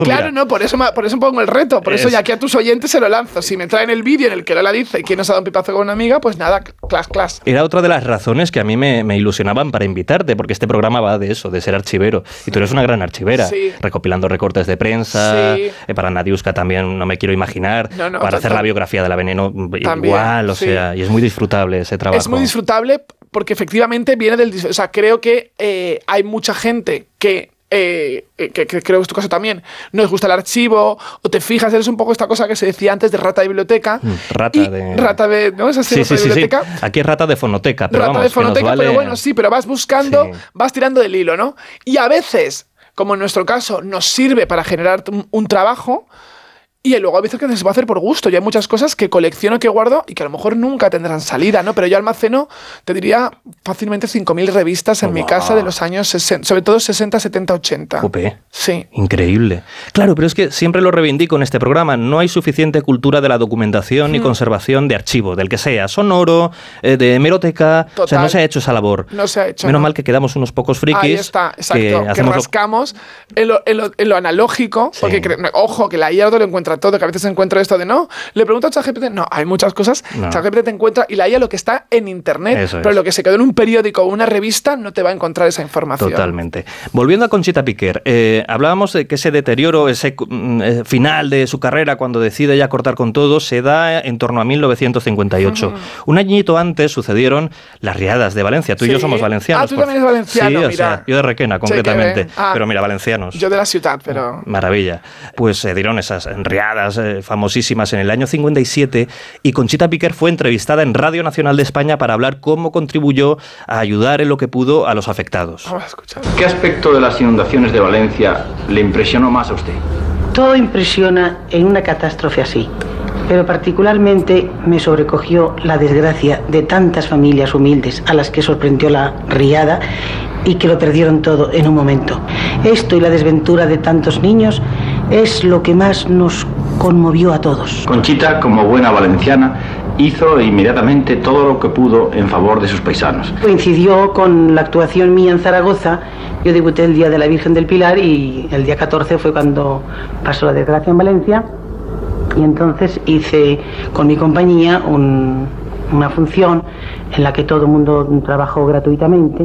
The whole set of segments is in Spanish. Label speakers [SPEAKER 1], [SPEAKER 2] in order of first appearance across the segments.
[SPEAKER 1] Claro, no, por eso pongo el reto. Por eso ya aquí a tus oyentes se lo lanzo. Si me traen el vídeo en el que Lola dice quién nos ha dado un pipazo con una amiga, pues nada, clas.
[SPEAKER 2] Era otra de las razones que a mí me ilusionaban para invitarte, porque este programa va de eso, de ser archivero. Y tú eres una gran archivera, recopilando recortes de prensa, para Nadiuska también no me quiero imaginar, para hacer la biografía de la Veneno también, igual, o sea, y es muy disfrutable ese trabajo.
[SPEAKER 1] Es muy disfrutable porque efectivamente viene del... O sea, creo que hay mucha gente que creo que es tu caso también, nos gusta el archivo, o te fijas, eres un poco esta cosa que se decía antes de rata de biblioteca. Rata de... ¿no? ¿Esa
[SPEAKER 2] sí, biblioteca? Sí. Aquí es rata de fonoteca, pero
[SPEAKER 1] rata
[SPEAKER 2] vamos,
[SPEAKER 1] de fonoteca,
[SPEAKER 2] vale...
[SPEAKER 1] pero bueno, sí, pero vas buscando, vas tirando del hilo, ¿no? Y a veces, como en nuestro caso, nos sirve para generar un trabajo... Y luego a veces que se va a hacer por gusto. Y hay muchas cosas que colecciono, que guardo y que a lo mejor nunca tendrán salida, ¿no? Pero yo almaceno, te diría, fácilmente 5.000 revistas en mi casa de los años 60, sobre todo 60, 70, 80.
[SPEAKER 2] Jope.
[SPEAKER 1] Sí.
[SPEAKER 2] Increíble. Claro, pero es que siempre lo reivindico en este programa. No hay suficiente cultura de la documentación ni conservación de archivo, del que sea, sonoro, de hemeroteca. Total. O sea, no se ha hecho esa labor.
[SPEAKER 1] No se ha hecho.
[SPEAKER 2] Menos mal que quedamos unos pocos frikis.
[SPEAKER 1] Ahí está, exacto. Que rascamos en lo analógico, porque, ojo, que la IA no lo encuentra todo, que a veces encuentro esto de no, le pregunto a ChatGPT, no, hay muchas cosas, ChatGPT te encuentra y la IA lo que está en internet, pero lo que se quedó en un periódico o una revista no te va a encontrar esa información.
[SPEAKER 2] Totalmente. Volviendo a Conchita Piquer, hablábamos de que ese deterioro, ese final de su carrera cuando decide ya cortar con todo, se da en torno a 1958. Un añito antes sucedieron las riadas de Valencia. Tú y yo somos valencianos.
[SPEAKER 1] Tú también eres valenciano,
[SPEAKER 2] sí,
[SPEAKER 1] mira.
[SPEAKER 2] O sea, yo de Requena, concretamente. Pero mira, valencianos.
[SPEAKER 1] Yo de la ciudad, pero...
[SPEAKER 2] Maravilla. Pues se dieron esas riadas famosísimas en el año 57 y Conchita Piquer fue entrevistada en Radio Nacional de España para hablar cómo contribuyó a ayudar en lo que pudo a los afectados.
[SPEAKER 1] Vamos a escuchar.
[SPEAKER 3] ¿Qué aspecto de las inundaciones de Valencia le impresionó más a usted?
[SPEAKER 4] Todo impresiona en una catástrofe así, pero particularmente me sobrecogió la desgracia de tantas familias humildes a las que sorprendió la riada y que lo perdieron todo en un momento. Esto y la desventura de tantos niños es lo que más nos conmovió a todos.
[SPEAKER 3] Conchita, como buena valenciana, hizo inmediatamente todo lo que pudo en favor de sus paisanos.
[SPEAKER 4] Coincidió con la actuación mía en Zaragoza. Yo debuté el día de la Virgen del Pilar y el día 14 fue cuando pasó la desgracia en Valencia. Y entonces hice con mi compañía una función en la que todo el mundo trabajó gratuitamente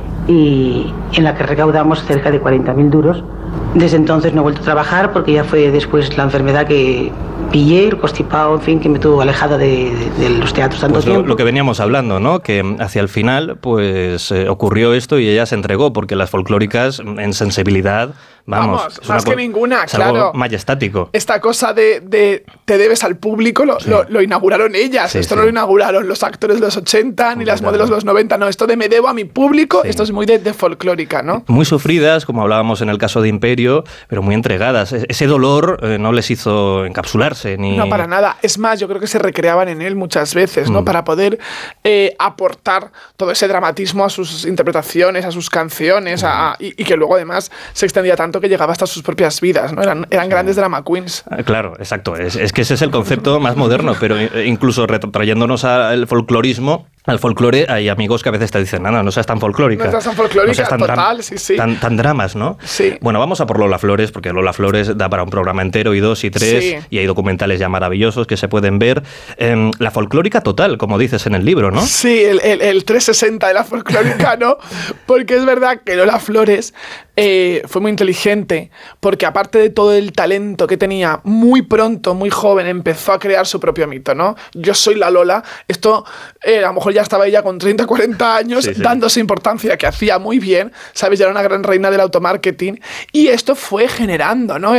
[SPEAKER 4] y en la que recaudamos cerca de 40.000 duros. Desde entonces no he vuelto a trabajar porque ya fue después la enfermedad que pillé, el constipado, en fin, que me tuvo alejada de los teatros tanto tiempo.
[SPEAKER 2] Lo que veníamos hablando, ¿no? Que hacia el final pues ocurrió esto y ella se entregó porque las folclóricas en sensibilidad... Vamos,
[SPEAKER 1] más que ninguna,
[SPEAKER 2] es algo majestático.
[SPEAKER 1] Esta cosa de te debes al público lo inauguraron ellas. Esto no lo inauguraron los actores de los 80 ni las modelos de los 90. No, esto de me debo a mi público, esto es muy de folclórica, ¿no?
[SPEAKER 2] Muy sufridas, como hablábamos en el caso de Imperio, pero muy entregadas. Ese dolor no les hizo encapsularse ni...
[SPEAKER 1] No, para nada. Es más, yo creo que se recreaban en él muchas veces, ¿no? Para poder aportar todo ese dramatismo a sus interpretaciones, a sus canciones, y que luego además se extendía tanto que llegaba hasta sus propias vidas, ¿no? Eran grandes drama queens.
[SPEAKER 2] Claro, exacto. Es que ese es el concepto más moderno, pero incluso trayéndonos al folclorismo, al folclore, hay amigos que a veces te dicen, no seas tan folclórica.
[SPEAKER 1] No seas tan folclórica, no seas tan total, sí.
[SPEAKER 2] Tan dramas, ¿no?
[SPEAKER 1] Sí.
[SPEAKER 2] Bueno, vamos a por Lola Flores, porque Lola Flores da para un programa entero, y 2 y 3, y hay documentales ya maravillosos que se pueden ver. La folclórica total, como dices en el libro, ¿no?
[SPEAKER 1] Sí, el 360 de la folclórica, ¿no? Porque es verdad que Lola Flores fue muy inteligente, porque aparte de todo el talento que tenía, muy pronto, muy joven, empezó a crear su propio mito, ¿no? Yo soy la Lola. Esto, a lo mejor ya estaba ella con 30, 40 años, dándose importancia, que hacía muy bien, ¿sabes? Ya era una gran reina del automarketing, y esto fue generando, ¿no?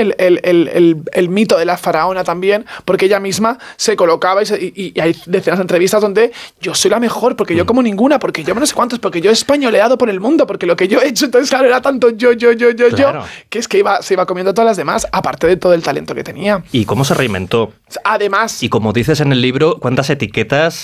[SPEAKER 1] El mito de la faraona también, porque ella misma se colocaba y hay decenas de entrevistas donde yo soy la mejor, porque yo como ninguna, porque yo no sé cuántos, porque yo he españoleado por el mundo, porque lo que yo he hecho, entonces claro, era tanto yo, que es que se iba comiendo todas las demás, aparte de todo el talento que tenía.
[SPEAKER 2] ¿Y cómo se reinventó?
[SPEAKER 1] Además...
[SPEAKER 2] Y como dices en el libro, ¿cuántas etiquetas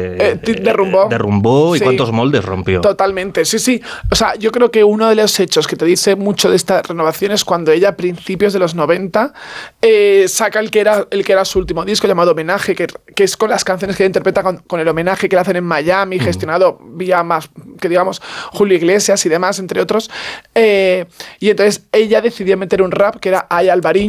[SPEAKER 2] derrumbó y cuántos moldes rompió?
[SPEAKER 1] Totalmente, sí. O sea, yo creo que uno de los hechos que te dice mucho de esta renovaciones cuando ella, a principios de los 90, saca el que era su último disco, llamado Homenaje, que es con las canciones que ella interpreta con el homenaje que le hacen en Miami, gestionado vía más, que digamos, Julio Iglesias y demás, entre otros. Y entonces ella decidió meter un rap que era Ay Alvariño,